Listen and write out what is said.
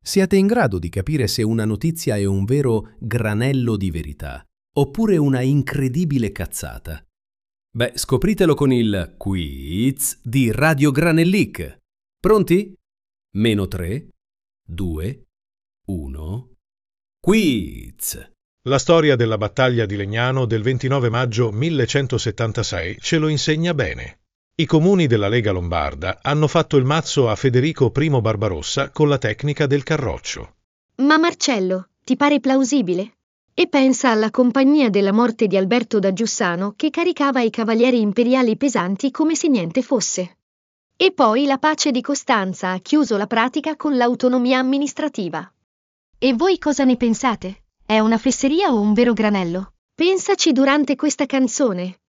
Siete in grado di capire se una notizia è un vero granello di verità oppure una incredibile cazzata? Beh, scopritelo con il quiz di Radio Granellic. Pronti? -3, 2, 1. Quiz! La storia della battaglia di Legnano del 29 maggio 1176 ce lo insegna bene. I comuni della Lega Lombarda hanno fatto il mazzo a Federico I Barbarossa con la tecnica del carroccio. Ma Marcello, ti pare plausibile? E pensa alla compagnia della morte di Alberto da Giussano che caricava i cavalieri imperiali pesanti come se niente fosse. E poi la pace di Costanza ha chiuso la pratica con l'autonomia amministrativa. E voi cosa ne pensate? È una fesseria o un vero granello? Pensaci durante questa canzone.